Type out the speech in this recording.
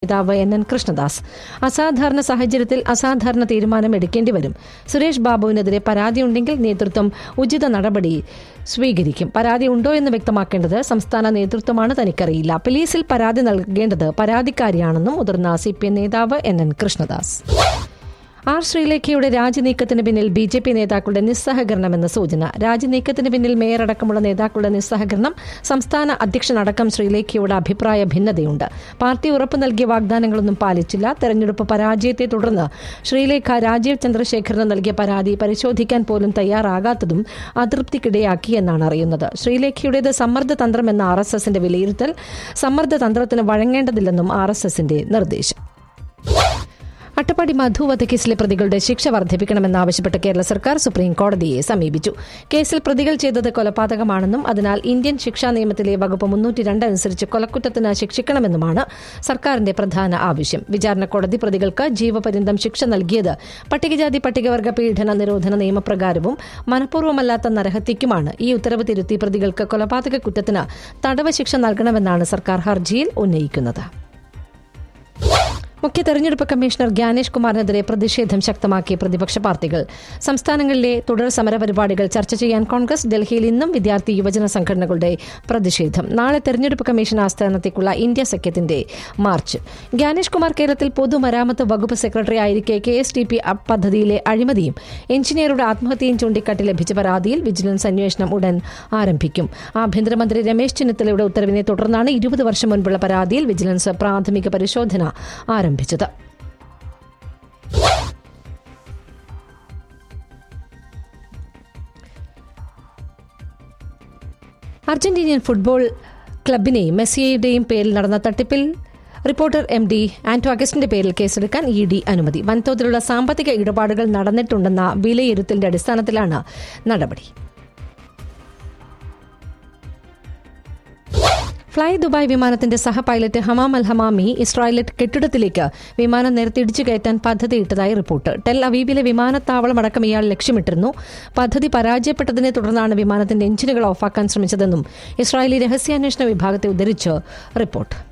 നേതാവ് NN കൃഷ്ണദാസ്. അസാധാരണ സാഹചര്യത്തിൽ അസാധാരണ തീരുമാനം എടുക്കേണ്ടി വരും. സുരേഷ് ബാബുവിനെതിരെ പരാതിയുണ്ടെങ്കിൽ നേതൃത്വം ഉചിത നടപടി സ്വീകരിക്കും. പരാതി ഉണ്ടോ എന്ന് വ്യക്തമാക്കേണ്ടത് സംസ്ഥാന നേതൃത്വമാണ്, തനിക്കറിയില്ല. പോലീസിൽ പരാതി നൽകേണ്ടത് പരാതിക്കാരിയാണെന്നും മുതിർന്ന CPM നേതാവ് NN കൃഷ്ണദാസ്. ശ്രീലേഖയുടെ രാജിനീക്കത്തിന് പിന്നിൽ BJP നേതാക്കളുടെ നിസ്സഹകരണമെന്ന സൂചന. രാജിനീക്കത്തിന് പിന്നിൽ മേയറടക്കമുള്ള നേതാക്കളുടെ നിസ്സഹകരണം. സംസ്ഥാന അധ്യക്ഷനടക്കം ശ്രീലേഖയോട് അഭിപ്രായ ഭിന്നതയുണ്ട്. പാർട്ടി ഉറപ്പു നൽകിയ വാഗ്ദാനങ്ങളൊന്നും പാലിച്ചില്ല. തെരഞ്ഞെടുപ്പ് പരാജയത്തെ തുടർന്ന് ശ്രീലേഖ രാജീവ് ചന്ദ്രശേഖറിന് നൽകിയ പരാതി പരിശോധിക്കാൻ പോലും തയ്യാറാകാത്തതും അതൃപ്തിക്കിടയാക്കിയെന്നാണ് അറിയുന്നത്. ശ്രീലേഖയുടേത് സമ്മർദ്ദതന്ത്രമെന്ന RSSന്റെ വിലയിരുത്തൽ. സമ്മർദ്ദതന്ത്രത്തിന് വഴങ്ങേണ്ടതില്ലെന്നും RSSന്റെ നിർദ്ദേശം. അട്ടപ്പാടി മധു വധക്കേസിലെ പ്രതികളുടെ ശിക്ഷ വർദ്ധിപ്പിക്കണമെന്നാവശ്യപ്പെട്ട് കേരള സർക്കാർ സുപ്രീം കോടതിയെ സമീപിച്ചു. കേസിൽ പ്രതികൾ ചെയ്തത് കൊലപാതകമാണെന്നും അതിനാൽ ഇന്ത്യൻ ശിക്ഷാ നിയമത്തിലെ വകുപ്പ് 302 അനുസരിച്ച് കൊലക്കുറ്റത്തിന് ശിക്ഷിക്കണമെന്നുമാണ് സർക്കാരിന്റെ പ്രധാന ആവശ്യം. വിചാരണ കോടതി പ്രതികൾക്ക് ജീവപര്യന്തം ശിക്ഷ നൽകിയത് പട്ടികജാതി പട്ടികവർഗ പീഡന നിരോധന നിയമപ്രകാരവും മനഃപൂർവ്വമല്ലാത്ത നരഹത്യക്കുമാണ്. ഈ ഉത്തരവ് തിരുത്തി പ്രതികൾക്ക് കൊലപാതക കുറ്റത്തിന് തടവ് ശിക്ഷ നൽകണമെന്നാണ് സർക്കാർ ഹർജിയിൽ ഉന്നയിക്കുന്നത്. മുഖ്യ തെരഞ്ഞെടുപ്പ് കമ്മീഷണർ ഗ്യാനേഷ് കുമാറിനെതിരെ പ്രതിഷേധം ശക്തമാക്കിയ പ്രതിപക്ഷ പാർട്ടികൾ. സംസ്ഥാനങ്ങളിലെ തുടർ സമരപരിപാടികൾ ചർച്ച ചെയ്യാൻ കോൺഗ്രസ്. ഡൽഹിയിൽ ഇന്നും വിദ്യാർത്ഥി യുവജന സംഘടനകളുടെ പ്രതിഷേധം. നാളെ തെരഞ്ഞെടുപ്പ് കമ്മീഷൻ ആസ്ഥാനത്തേക്കുള്ള ഇന്ത്യ സഖ്യത്തിന്റെ മാർച്ച്. ഗ്യാനേഷ് കുമാർ കേരളത്തിൽ പൊതുമരാമത്ത് വകുപ്പ് സെക്രട്ടറി ആയിരിക്കെ KSTP പദ്ധതിയിലെ അഴിമതിയും എഞ്ചിനീയറുടെ ആത്മഹത്യയും ചൂണ്ടിക്കാട്ടി ലഭിച്ച പരാതിയിൽ വിജിലൻസ് അന്വേഷണം ഉടൻ ആരംഭിക്കും. ആഭ്യന്തരമന്ത്രി രമേശ് ചെന്നിത്തലയുടെ ഉത്തരവിനെ തുടർന്നാണ് 20 വർഷം മുൻപുള്ള പരാതിയിൽ വിജിലൻസ് പ്രാഥമിക പരിശോധന ആരംഭിച്ചത്. അർജന്റീനിയൻ ഫുട്ബോൾ ക്ലബിനെയും മെസ്സിയുടെയും പേരിൽ നടന്ന തട്ടിപ്പിൽ റിപ്പോർട്ടർ MD ആന്റോ അഗസ്റ്റിന്റെ പേരിൽ കേസെടുക്കാൻ ED അനുമതി. വൻതോതിലുള്ള സാമ്പത്തിക ഇടപാടുകൾ നടന്നിട്ടുണ്ടെന്ന വിലയിരുത്തലിന്റെ അടിസ്ഥാനത്തിലാണ് നടപടി. ഫ്ളൈ ദുബായ് വിമാനത്തിന്റെ സഹ പൈലറ്റ് ഹമാം അൽ ഹമാമി ഇസ്രായേലിലെ കെട്ടിടത്തിലേക്ക് വിമാനം നേരത്തെ ഇടിച്ചു കയറ്റാൻ പദ്ധതിയിട്ടതായി റിപ്പോർട്ട്. ടെൽ അവീവിലെ വിമാനത്താവളമടക്കം ഇയാൾ ലക്ഷ്യമിട്ടിരുന്നു. പദ്ധതി പരാജയപ്പെട്ടതിനെ തുടർന്നാണ് വിമാനത്തിന്റെ എഞ്ചിനുകൾ ഓഫാക്കാൻ ശ്രമിച്ചതെന്നും ഇസ്രായേലി രഹസ്യാന്വേഷണ വിഭാഗത്തെ ഉദ്ധരിച്ച് റിപ്പോർട്ട്.